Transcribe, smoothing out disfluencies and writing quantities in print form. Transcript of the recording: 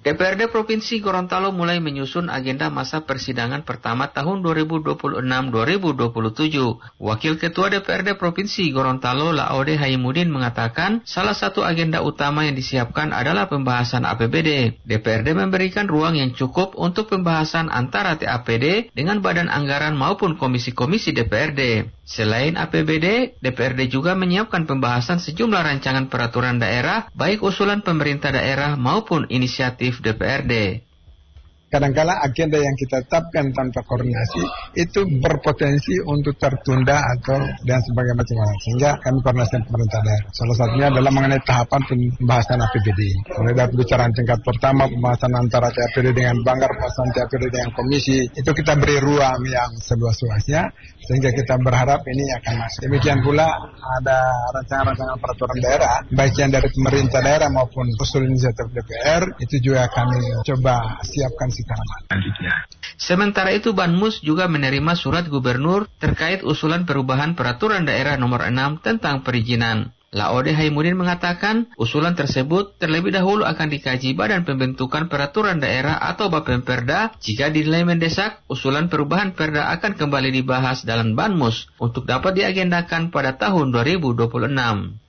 DPRD Provinsi Gorontalo mulai menyusun agenda masa persidangan pertama tahun 2026-2027. Wakil Ketua DPRD Provinsi Gorontalo Laode Haimudin mengatakan salah satu agenda utama yang disiapkan adalah pembahasan APBD. DPRD memberikan ruang yang cukup untuk pembahasan antara TAPD dengan badan anggaran maupun komisi-komisi DPRD. Selain APBD, DPRD juga menyiapkan pembahasan sejumlah rancangan peraturan daerah, baik usulan pemerintah daerah maupun inisiatif DPRD. Kadang-kala agenda yang kita tetapkan tanpa koordinasi itu berpotensi untuk tertunda atau dan sebagainya macam-macam. Sehingga kami koordinasi dengan pemerintah daerah. Salah satunya adalah mengenai tahapan pembahasan APBD. Mulai dari pembicaraan tingkat pertama, pembahasan antara TAPD dengan banggar, pembahasan TAPD dengan komisi, itu kita beri ruang yang seluas-luasnya, sehingga kita berharap ini akan masuk. Demikian pula ada rancangan-rancangan peraturan daerah, baik yang dari pemerintah daerah maupun usul inisiatif DPR, itu juga kami coba siapkan secara matang. Sementara itu, Banmus juga menerima surat gubernur terkait usulan perubahan peraturan daerah nomor 6 tentang perizinan. Laode Haimudin mengatakan usulan tersebut terlebih dahulu akan dikaji Badan Pembentukan Peraturan Daerah atau Bapemperda. Jika dinilai mendesak, usulan perubahan perda akan kembali dibahas dalam Banmus untuk dapat diagendakan pada tahun 2026.